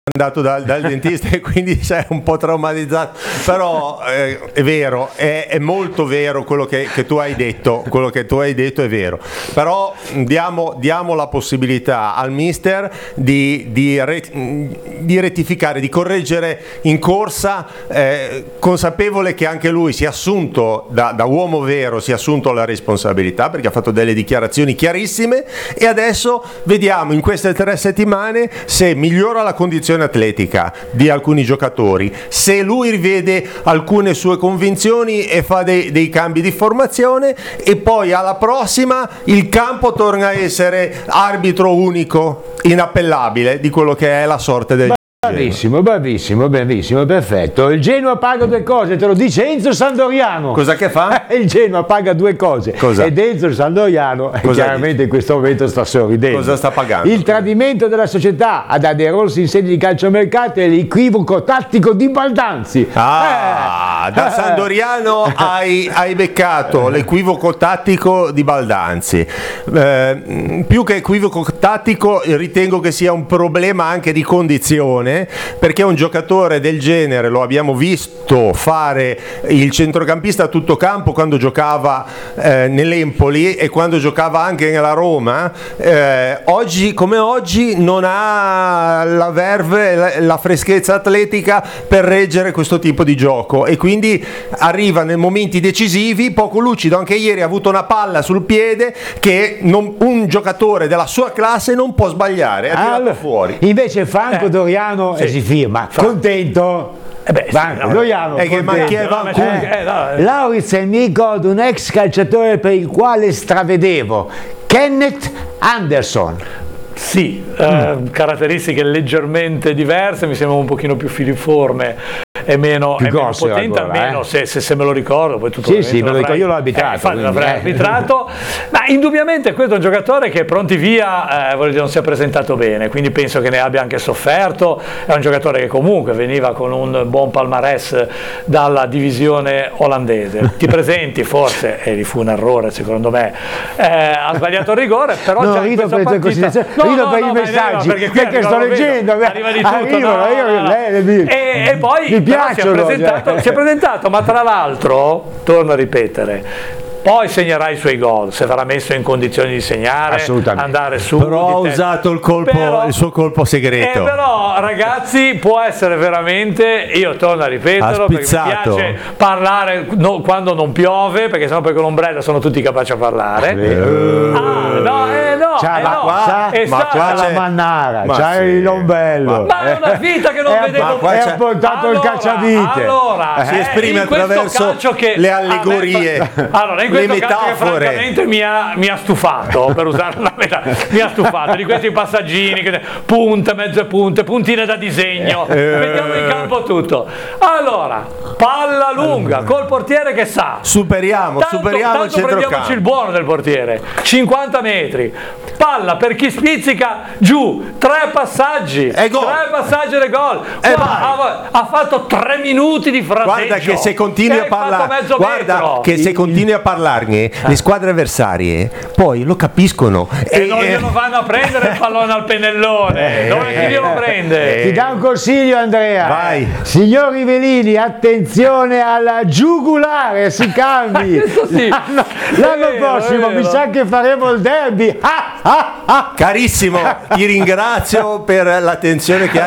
andato dal dentista e quindi sei un po' traumatizzato, però è vero, è molto vero quello che tu hai detto, quello che tu hai detto è vero, però diamo la possibilità al mister di rettificare, di correggere in corsa, consapevole che anche lui si è assunto, da uomo vero, si è assunto la responsabilità, perché ha fatto delle dichiarazioni chiarissime, e adesso vediamo in queste 3 settimane se migliora la condizione atletica di alcuni giocatori, se lui rivede alcune sue convinzioni e fa dei cambi di formazione, e poi alla prossima il campo torna a essere arbitro unico, inappellabile di quello che è la sorte del Bravissimo, perfetto. Il Genoa paga 2 cose, te lo dice Enzo Sandoriano. Cosa che fa? Il Genoa paga 2 cose. Cosa? Ed Enzo Sandoriano chiaramente dice? In questo momento sta sorridendo. Cosa sta pagando? Il tradimento della società ad De Rossi in sede di calciomercato e l'equivoco tattico di Baldanzi. Da Sandoriano hai beccato l'equivoco tattico di Baldanzi. Più che equivoco tattico, ritengo che sia un problema anche di condizione, perché un giocatore del genere lo abbiamo visto fare il centrocampista a tutto campo quando giocava nell'Empoli e quando giocava anche nella Roma. Oggi come oggi non ha la verve, la freschezza atletica per reggere questo tipo di gioco, e quindi arriva nei momenti decisivi poco lucido. Anche ieri ha avuto una palla sul piede che un giocatore della sua classe non può sbagliare, ha tirato fuori. Invece Franco Doriano si firma contento. Doriano che Lauritz mi ricordo un ex calciatore per il quale stravedevo, Kenneth Anderson. Sì, caratteristiche leggermente diverse, mi sembra un pochino più filiforme e meno potente, ancora, almeno se me lo ricordo. Poi tutto sì, me lo ricordo, io l'ho arbitrato. L'avrei arbitrato, ma indubbiamente questo è un giocatore che pronti via non si è presentato bene, quindi penso che ne abbia anche sofferto. È un giocatore che comunque veniva con un buon palmarès dalla divisione olandese. Ti presenti forse, e fu un errore secondo me, ha sbagliato il rigore, però no, rido per le considerazioni, rido per i messaggi, perché sto leggendo, arriva di tutto, e poi si è presentato, ma tra l'altro, torno a ripetere, poi segnerà i suoi gol, se verrà messo in condizioni di segnare, andare su. Però ha usato il suo colpo segreto. Però ragazzi, può essere veramente, io torno a ripeterlo, perché mi piace parlare quando non piove, perché sennò poi con l'ombrella sono tutti capaci a parlare. Ma qua la Mannara, c'hai l'ombrello. Ma è una vita che non vedevo. E ha portato il cacciavite. Allora, si esprime attraverso le allegorie. Allora, in questo calcio che francamente mi ha stufato, per usare una metafora, mi ha stufato di questi passaggini, punte, mezze punte, puntine da disegno, mettiamo in campo tutto. Allora, palla lunga col portiere che sa. Superiamo il centrocampo. Prendiamoci il buono del portiere, 50 metri, palla per chi spizzica giù, 3 passaggi e gol. 3 passaggi e gol. Ha fatto 3 minuti di fraseggio. Guarda che se continui se continui a parlarne, le squadre avversarie poi lo capiscono e non glielo vanno a prendere il pallone al pennellone. Dove chi glielo prende? Ti dà un consiglio, Andrea. Vai. Signor Rivellini, attenzione alla giugulare, si cambi. L'anno prossimo mi sa che faremo il derby. Carissimo, ti ringrazio per l'attenzione che hai